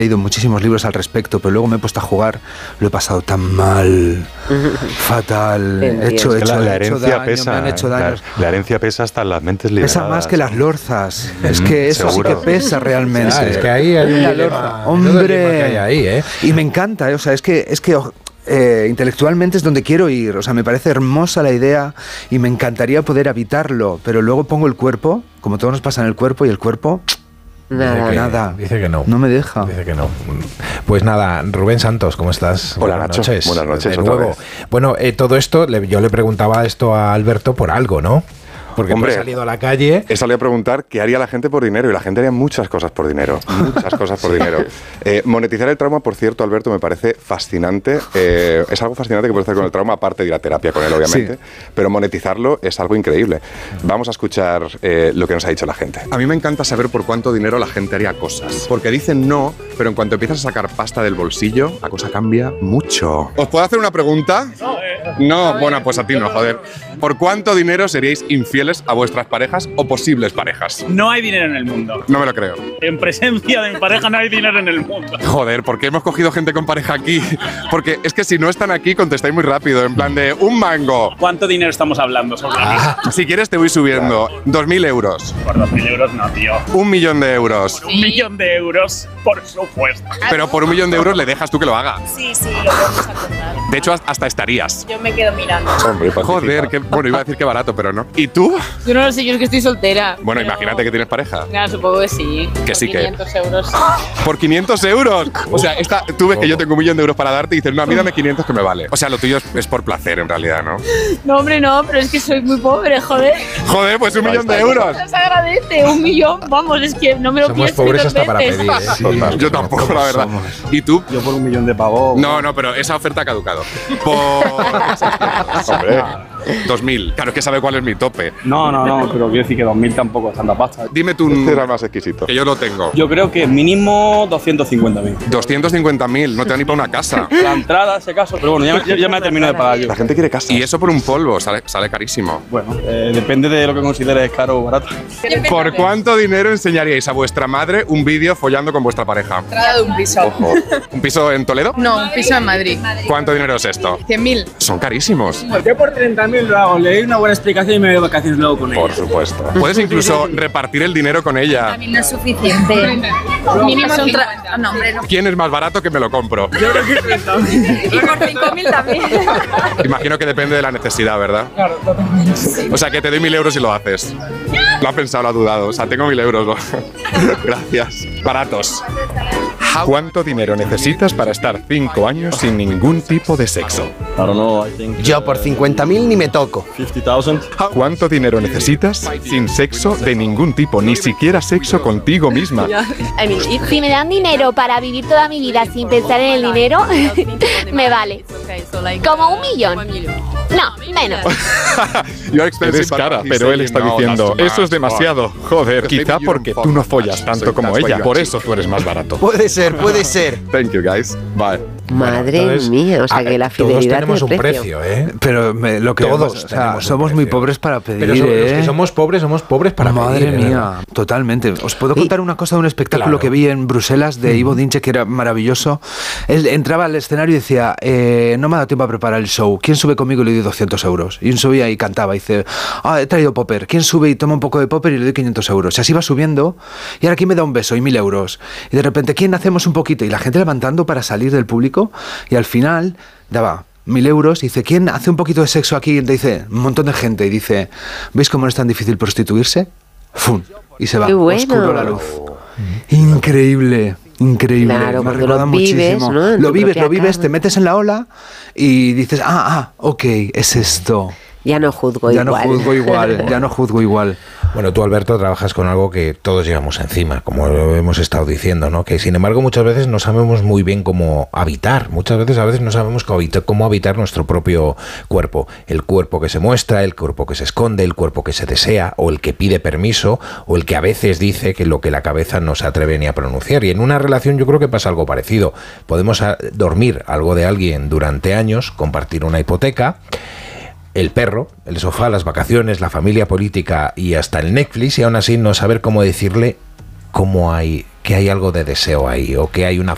He leído muchísimos libros al respecto, pero luego me he puesto a jugar, lo he pasado tan mal, fatal, la herencia daño, pesa, me han hecho daño. la herencia pesa hasta en las mentes liberadas. Pesa más que las lorzas, es que eso seguro. sí que pesa realmente. Es que ahí hay un dilema, hombre, que hay ahí, ¿eh? Y me encanta, o sea, es que intelectualmente es donde quiero ir, o sea, me parece hermosa la idea y me encantaría poder habitarlo, pero luego pongo el cuerpo, como todo nos pasa en el cuerpo, y el cuerpo... Nada. Dice que no. No me deja. Dice que no. Pues nada, Rubén Santos, ¿cómo estás? Hola, Buenas Nacho. noches. Buenas noches, De otra nuevo. vez. Bueno, todo esto, yo le preguntaba esto a Alberto por algo, ¿no? Porque Hombre, tú has salido a la calle. He salido a preguntar qué haría la gente por dinero, y la gente haría muchas cosas por dinero. Muchas cosas por dinero. Monetizar el trauma, por cierto, Alberto, me parece fascinante. Es algo fascinante que puedes hacer con el trauma, aparte de ir a terapia con él, obviamente. Sí. Pero monetizarlo es algo increíble. Vamos a escuchar lo que nos ha dicho la gente. A mí me encanta saber por cuánto dinero la gente haría cosas. Porque dicen no, pero en cuanto empiezas a sacar pasta del bolsillo, la cosa cambia mucho. ¿Os puedo hacer una pregunta? No, bueno, pues a ti no, joder. ¿Por cuánto dinero seríais infieles a vuestras parejas o posibles parejas? No hay dinero en el mundo. No me lo creo. En presencia de mi pareja no hay dinero en el mundo. Joder, ¿por qué hemos cogido gente con pareja aquí? Porque es que si no están aquí, contestáis muy rápido, en plan de un mango. ¿Cuánto dinero estamos hablando sobre Si quieres te voy subiendo. 2.000 euros. Por 2.000 euros no, tío. 1 millón de euros. 1 millón de euros, por supuesto. Pero por 1 millón de euros le dejas tú que lo haga. Sí, lo podemos acordar. De hecho, hasta estarías. Yo me quedo mirando. Hombre, joder, bueno, iba a decir que barato, pero no. ¿Y tú? Yo no lo sé, yo es que estoy soltera. Bueno, imagínate que tienes pareja. Ya, supongo que sí. Que sí, 500 euros. ¿Por 500 euros? O sea, tú ves que yo tengo 1 millón de euros para darte y dices, no, a mí dame 500 que me vale. O sea, lo tuyo es por placer, en realidad, ¿no? No, hombre, no, pero es que soy muy pobre, joder. Joder, pues 1 millón de euros. No se agradece, 1 millón, vamos, es que no me lo pienso. Somos pobres hasta para pedir, ¿eh? Sí, yo tampoco, la verdad. ¿Y tú? Yo por 1 millón de pavos. No, pero esa oferta ha caducado. Hombre, 2.000. Claro, es que sabe cuál es mi tope. No, pero quiero decir que 2.000 tampoco es tanta pasta. Dime tú era más exquisito. Que yo lo tengo. Yo creo que mínimo 250.000. 250.000, no te da ni para una casa. La entrada, ese caso, pero bueno, ya me he terminado de pagar yo. La gente quiere casa. Y eso por un polvo, sale carísimo. Bueno, depende de lo que consideres caro o barato. ¿Por cuánto dinero enseñaríais a vuestra madre un vídeo follando con vuestra pareja? Entrada de un piso. Ojo. ¿Un piso en Toledo? No, un piso en Madrid. ¿Cuánto dinero es esto? 100.000. Son carísimos. Yo por 30.000 lo hago, le doy una buena explicación y me voy de vacaciones luego con ella. Por supuesto. Puedes incluso repartir el dinero con ella. A mí no es suficiente. Mínimo 50. No, hombre, no. ¿Quién es más barato que me lo compro? Yo creo que 30.000. Y por 5.000 también. Imagino que depende de la necesidad, ¿verdad? Claro, totalmente. O sea, que te doy 1.000 euros y lo haces. Lo ha pensado, lo ha dudado. O sea, tengo 1.000 euros. ¿No? Gracias. Baratos. ¿Cuánto dinero necesitas para estar 5 años sin ningún tipo de sexo? Yo por 50.000 ni me toco. 50,000. ¿Cuánto dinero necesitas sin sexo de ningún tipo, ni siquiera sexo contigo misma? Si me dan dinero para vivir toda mi vida sin pensar en el dinero, me vale. Como 1 millón. No, menos. Eres cara, pero él está diciendo, eso es demasiado. Joder, quizá porque tú no follas tanto como ella, por eso tú eres más barato. Puede ser. Thank you, guys. Bye. Madre mía, o sea que la fidelidad todos tenemos tiene un precio, ¿eh? Pero lo que todos o sea, somos muy pobres para pedir, pero los que somos pobres para Madre pedir. Madre mía, totalmente. Os puedo contar una cosa de un espectáculo que vi en Bruselas de Ivo Dinche, que era maravilloso. Él entraba al escenario y decía, no me ha dado tiempo a preparar el show. ¿Quién sube conmigo? Y le doy 200 euros. Y un subía y cantaba y dice, he traído popper. ¿Quién sube y toma un poco de popper? Y le doy 500 euros. Y así va subiendo. Y ahora ¿quién me da un beso? Y 1.000 euros. Y de repente, ¿quién hacemos un poquito? Y la gente levantando para salir del público. Y al final daba 1.000 euros y dice, ¿quién hace un poquito de sexo aquí? Y dice, un montón de gente. Y dice, ¿veis cómo no es tan difícil prostituirse? ¡Fum! Y se va. Qué bueno. Oscuro la luz. Increíble. Increíble. Claro, me recuerda muchísimo. ¿No? Lo vives, te metes en la ola y dices, ok, es esto. Ya no juzgo igual. Ya no juzgo igual. Bueno, tú, Alberto, trabajas con algo que todos llevamos encima, como lo hemos estado diciendo, ¿no? Que sin embargo muchas veces no sabemos muy bien cómo habitar. Muchas veces no sabemos cómo habitar nuestro propio cuerpo. El cuerpo que se muestra, el cuerpo que se esconde, el cuerpo que se desea, o el que pide permiso, o el que a veces dice que lo que la cabeza no se atreve ni a pronunciar. Y en una relación yo creo que pasa algo parecido. Podemos dormir algo de alguien durante años, compartir una hipoteca, el perro, el sofá, las vacaciones, la familia política y hasta el Netflix, y aún así no saber cómo decirle que hay algo de deseo ahí, o que hay una